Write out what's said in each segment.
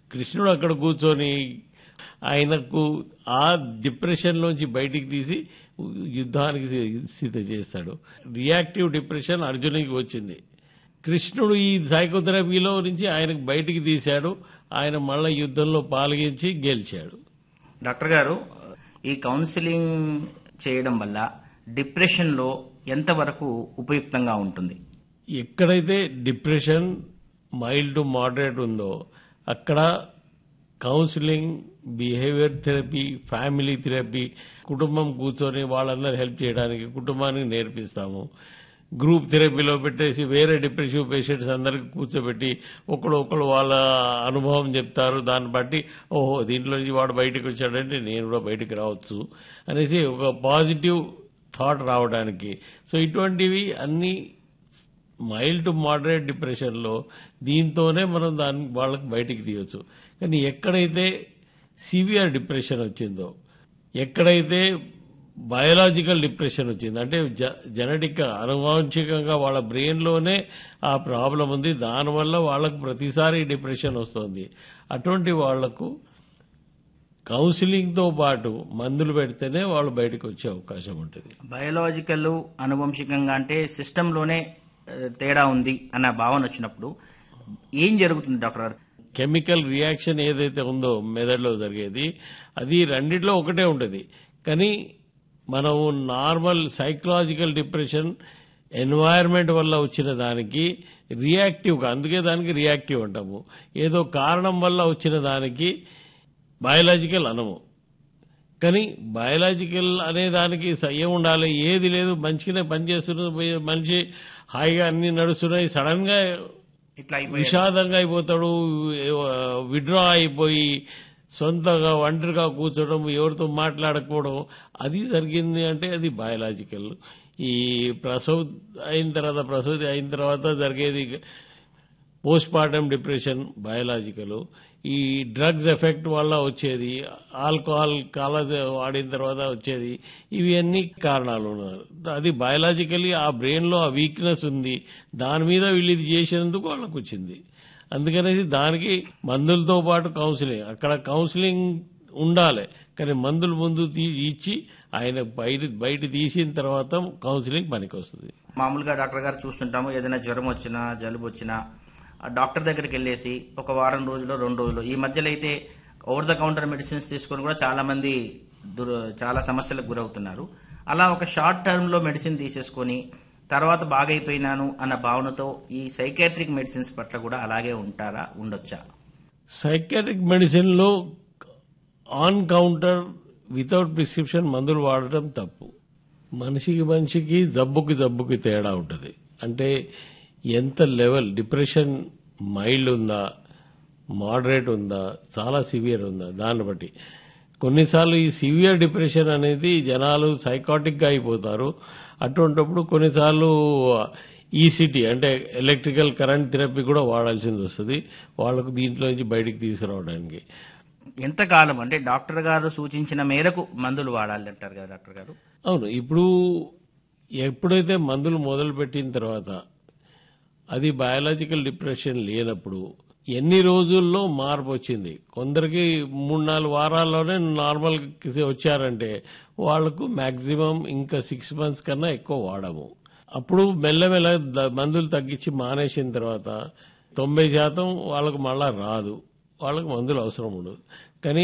కృష్ణుడు అక్కడ కూర్చొని ఆయనకు ఆ డిప్రెషన్ లోంచి బయటికి తీసి యుద్ధానికి సిద్ధ చేస్తాడు. రియాక్టివ్ డిప్రెషన్ అర్జునునికి వచ్చింది. కృష్ణుడు ఈ సైకోథెరపీలో నుంచి ఆయనకు బయటికి తీశాడు. ఆయన మళ్ళా యుద్ధంలో పాల్గొంచి గెలిచాడు. డాక్టర్ గారు, ఈ కౌన్సిలింగ్ చేయడం వల్ల డిప్రెషన్లో ఎంతవరకు ఉపయుక్తంగా ఉంటుంది? ఎక్కడైతే డిప్రెషన్ మైల్డ్ టు మోడరేట్ ఉందో అక్కడ counselling, behaviour therapy, family therapy, కుటుంబం కూర్చొని వాళ్ళందరూ హెల్ప్ చేయడానికి కుటుంబానికి నేర్పిస్తాము. గ్రూప్ థెరపీలో పెట్టేసి వేరే డిప్రెసివ్ పేషెంట్స్ అందరికి కూర్చోబెట్టి ఒకళ్ళు వాళ్ళ అనుభవం చెప్తారు. దాన్ని బట్టి ఓహో దీంట్లో నుంచి వాడు బయటకు వచ్చాడంటే నేను కూడా బయటకు రావచ్చు అనేసి ఒక పాజిటివ్ థాట్ రావడానికి. సో ఇటువంటివి అన్ని మైల్డ్ టు మోడరేట్ డిప్రెషన్లో దీంతోనే మనం వాళ్ళకి బయటికి తీయవచ్చు. కానీ ఎక్కడైతే సివియర్ డిప్రెషన్ వచ్చిందో, ఎక్కడైతే బయోలాజికల్ డిప్రెషన్ వచ్చింది అంటే జెనెటిక్ అనువాంశికంగా వాళ్ళ బ్రెయిన్లోనే ఆ ప్రాబ్లం ఉంది, దానివల్ల వాళ్ళకు ప్రతిసారి డిప్రెషన్ వస్తుంది, అటువంటి వాళ్లకు కౌన్సిలింగ్తో పాటు మందులు పెడితేనే వాళ్ళు బయటకు వచ్చే అవకాశం ఉంటుంది. బయోలాజికల్ అనువంశికంగా అంటే సిస్టంలోనే తేడా ఉంది అన్న భావన వచ్చినప్పుడు ఏం జరుగుతుంది డాక్టర్ గారు? కెమికల్ రియాక్షన్ ఏదైతే ఉందో మెదడులో జరిగేది అది రెండిట్లో ఒకటే ఉంటుంది. కానీ మనం నార్మల్ సైకలాజికల్ డిప్రెషన్ ఎన్వైరన్మెంట్ వల్ల వచ్చిన దానికి రియాక్టివ్గా, అందుకే దానికి రియాక్టివ్ అంటాము. ఏదో కారణం వల్ల వచ్చిన దానికి బయాలజికల్ అనము. కానీ బయాలజికల్ అనే దానికి ఏం ఉండాలి, ఏది లేదు, మంచిగానే పనిచేస్తున్నది, మనిషి హాయిగా అన్ని నడుస్తున్నాయి, సడన్ గా ఇట్లా విషాదంగా అయిపోతాడు, విడ్రా అయిపోయి సొంతగా ఒంటరిగా కూర్చోవడం, ఎవరితో మాట్లాడకపోవడం, అది జరిగింది అంటే అది బయాలజికల్. ఈ ప్రసూతి అయిన తర్వాత జరిగేది పోస్ట్ మార్టం డిప్రెషన్ బయాలజికల్. ఈ డ్రగ్స్ ఎఫెక్ట్ వల్ల వచ్చేది, ఆల్కహాల్ వాడిన తర్వాత వచ్చేది, ఇవి అన్ని కారణాలు ఉన్నారు. అది బయాలజికలీ ఆ బ్రెయిన్ లో ఆ వీక్నెస్ ఉంది, దాని మీద వీళ్ళు ఇది చేసినందుకు వాళ్ళకు వచ్చింది. అందుకనేసి దానికి మందులతో పాటు కౌన్సిలింగ్, అక్కడ కౌన్సిలింగ్ ఉండాలి కానీ మందులు ముందు ఇచ్చి ఆయన బయట తీసిన తర్వాత కౌన్సిలింగ్ పనికి వస్తుంది. మామూలుగా డాక్టర్ గారు చూస్తుంటాము, ఏదైనా జ్వరం వచ్చినా జలుబు వచ్చినా డాక్టర్ దగ్గరికి వెళ్ళేసి ఒక వారం రోజులు 2 రోజులు, ఈ మధ్యలో అయితే ఓవర్ ద కౌంటర్ మెడిసిన్స్ తీసుకొని కూడా చాలా మంది చాలా సమస్యలకు గురవుతున్నారు. అలా ఒక షార్ట్ టర్మ్ లో మెడిసిన్ తీసేసుకొని తర్వాత బాగైపోయినాను అన్న భావనతో ఈ సైకాట్రిక్ మెడిసిన్స్ పట్ల కూడా అలాగే ఉంటారా, ఉండొచ్చా? సైకాట్రిక్ మెడిసిన్ లో ఆన్ కౌంటర్ వితౌట్ ప్రిస్క్రిప్షన్ మందులు వాడటం తప్పు. మనిషికి జబ్బుకి తేడా ఉంటుంది. అంటే ఎంత లెవెల్ డిప్రెషన్ మైల్డ్ ఉందా, మోడరేట్ ఉందా, చాలా సివియర్ ఉందా, దాన్ని బట్టి కొన్నిసార్లు ఈ సివియర్ డిప్రెషన్ అనేది జనాలు సైకాటిక్ గా అయిపోతారు. అటువంటిప్పుడు కొన్నిసార్లు ఈసీటీ అంటే ఎలక్ట్రికల్ కరెంట్ థెరపీ కూడా వాడాల్సింది వస్తుంది వాళ్ళకు దీంట్లో నుంచి బయటికి తీసుకురావడానికి. ఎంతకాలం అంటే డాక్టర్ గారు సూచించిన మేరకు మందులు వాడాలి అంటారు కదా డాక్టర్ గారు? అవును, ఇప్పుడు ఎప్పుడైతే మందులు మొదలు పెట్టిన తర్వాత అది బయాలజికల్ డిప్రెషన్ లేనప్పుడు ఎన్ని రోజుల్లో మార్పు వచ్చింది, కొందరికి 3-4 వారాల్లోనే నార్మల్ వచ్చారంటే వాళ్లకు మాక్సిమం ఇంకా 6 months కన్నా ఎక్కువ వాడము. అప్పుడు మెల్లమెల్ల మందులు తగ్గించి మానేసిన తర్వాత 90% వాళ్ళకు మళ్ళా రాదు, వాళ్ళకు మందులు అవసరం ఉండదు. కానీ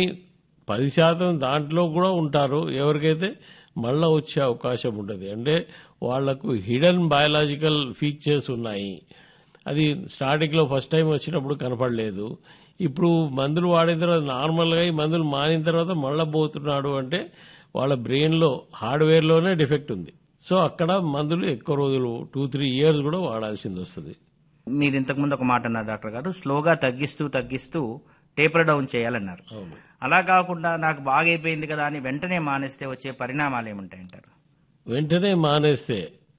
10% దాంట్లో కూడా ఉంటారు ఎవరికైతే మళ్ళా వచ్చే అవకాశం ఉంటుంది. అంటే వాళ్లకు హిడెన్ బయాలజికల్ ఫీచర్స్ ఉన్నాయి, అది స్టార్టింగ్ లో ఫస్ట్ టైం వచ్చినప్పుడు కనపడలేదు. ఇప్పుడు మందులు వాడిన తర్వాత నార్మల్గా ఈ మందులు మానిన తర్వాత మళ్ళా పోతున్నాడు అంటే వాళ్ళ బ్రెయిన్ లో హార్డ్వేర్ లోనే డిఫెక్ట్ ఉంది. సో అక్కడ మందులు ఎక్కువ రోజులు 2-3 years కూడా వాడాల్సింది వస్తుంది. మీరు ఇంతకుముందు ఒక మాట అన్నారు డాక్టర్ గారు, స్లోగా తగ్గిస్తూ టేపర్ డౌన్ చేయాలన్నారు. అలా కాకుండా నాకు బాగైపోయింది కదా అని వెంటనే మానేస్తే వచ్చే పరిణామాలు ఏముంటాయంటారు? వెంటనే మానేస్తే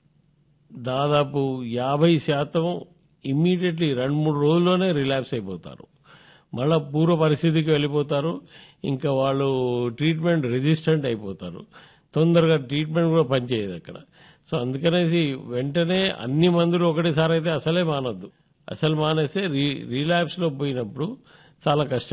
దాదాపు 50% ఇమ్మీడియట్లీ 2-3 రోజుల్లోనే రిలాప్స్ అయిపోతారు, మళ్ళా పూర్వ పరిస్థితికి వెళ్ళిపోతారు. ఇంకా వాళ్ళు ట్రీట్మెంట్ రెసిస్టెంట్ అయిపోతారు, తొందరగా ట్రీట్మెంట్ కూడా పనిచేయదు అక్కడ. సో అందుకనేసి వెంటనే అన్ని మందులు ఒకటేసారి అయితే అసలే మానొద్దు. అసలు మానేస్తే రీలాప్స్ లో పోయినప్పుడు చాలా కష్టం.